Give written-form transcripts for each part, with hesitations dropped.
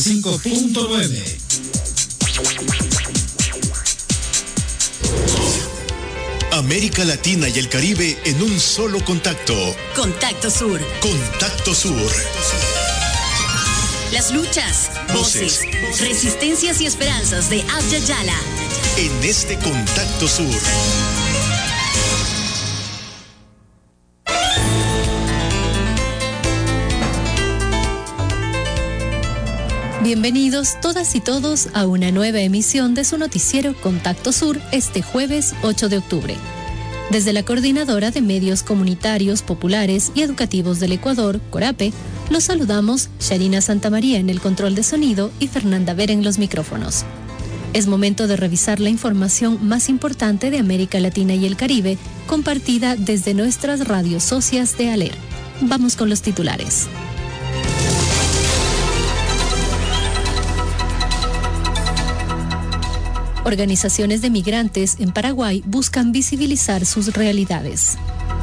5.9. América Latina y el Caribe en un solo contacto. Contacto Sur. Contacto Sur. Las luchas, voces, resistencias y esperanzas de Abya Yala. En este Contacto Sur. Bienvenidos todas y todos a una nueva emisión de su noticiero Contacto Sur este jueves 8 de octubre. Desde la Coordinadora de Medios Comunitarios, Populares y Educativos del Ecuador, CORAPE, los saludamos Sharina Santamaría en el control de sonido y Fernanda Vera en los micrófonos. Es momento de revisar la información más importante de América Latina y el Caribe, compartida desde nuestras radios socias de ALER. Vamos con los titulares. Organizaciones de migrantes en Paraguay buscan visibilizar sus realidades.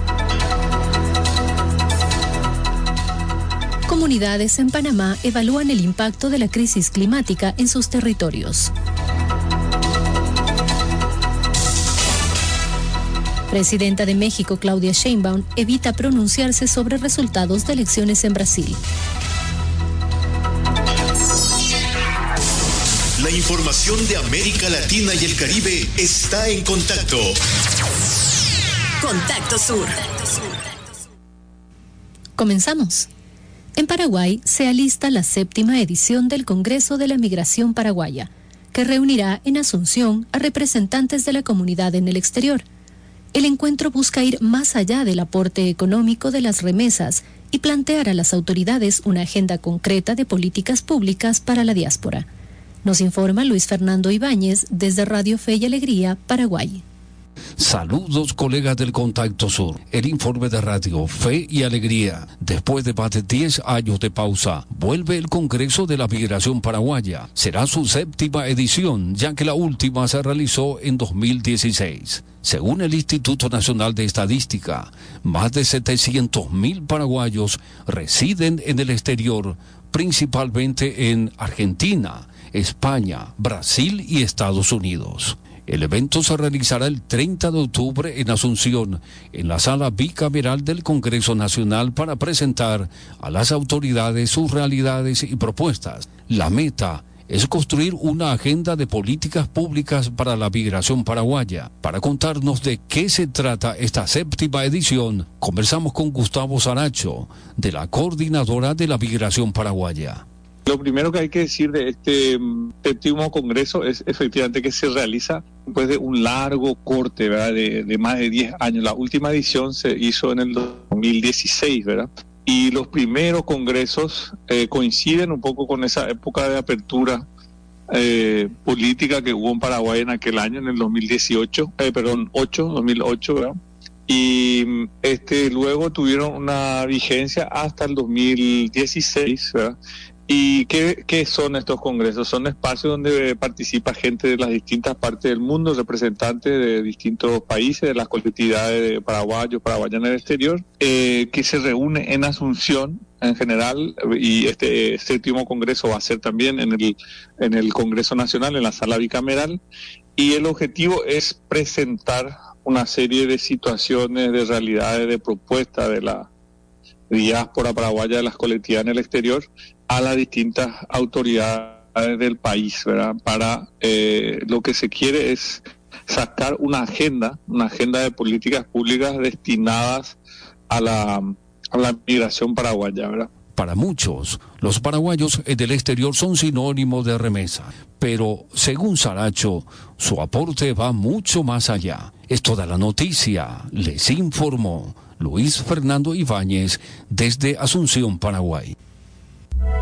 Comunidades en Panamá evalúan el impacto de la crisis climática en sus territorios. Presidenta de México, Claudia Sheinbaum, evita pronunciarse sobre resultados de elecciones en Brasil. La información de América Latina y el Caribe está en contacto. Contacto Sur. Comenzamos. En Paraguay se alista la 7ª edición del Congreso de la Migración Paraguaya, que reunirá en Asunción a representantes de la comunidad en el exterior. El encuentro busca ir más allá del aporte económico de las remesas y plantear a las autoridades una agenda concreta de políticas públicas para la diáspora. Nos informa Luis Fernando Ibáñez desde Radio Fe y Alegría, Paraguay. Saludos, colegas del Contacto Sur. El informe de Radio Fe y Alegría. Después de más de 10 años de pausa, vuelve el Congreso de la Migración Paraguaya. Será su 7ª edición, ya que la última se realizó en 2016. Según el Instituto Nacional de Estadística, más de 700.000 paraguayos residen en el exterior, principalmente en Argentina, España, Brasil y Estados Unidos. El evento se realizará el 30 de octubre en Asunción, en la sala bicameral del Congreso Nacional, para presentar a las autoridades sus realidades y propuestas. La meta es construir una agenda de políticas públicas para la migración paraguaya. Para contarnos de qué se trata esta 7ª edición, conversamos con Gustavo Saracho, de la Coordinadora de la Migración Paraguaya. Lo primero que hay que decir de este 7º Congreso es efectivamente que se realiza después de un largo corte, ¿verdad? De más de 10 años. La última edición se hizo en el 2016, ¿verdad? Y los primeros congresos coinciden un poco con esa época de apertura política que hubo en Paraguay en aquel año, en el 2008, ¿verdad? Y luego tuvieron una vigencia hasta el 2016, ¿verdad? ¿Y qué son estos congresos? Son espacios donde participa gente de las distintas partes del mundo, representantes de distintos países, de las colectividades de paraguayos, paraguayas en el exterior, que se reúnen en Asunción en general, y este 7º congreso va a ser también en el Congreso Nacional, en la sala bicameral, y el objetivo es presentar una serie de situaciones, de realidades, de propuestas de la diáspora paraguaya, de las colectividades en el exterior, a las distintas autoridades del país, ¿verdad? Para lo que se quiere es sacar una agenda de políticas públicas destinadas a la migración paraguaya, ¿verdad? Para muchos, los paraguayos del exterior son sinónimo de remesa, pero según Saracho, su aporte va mucho más allá. Es toda la noticia, les informó Luis Fernando Ibáñez desde Asunción, Paraguay.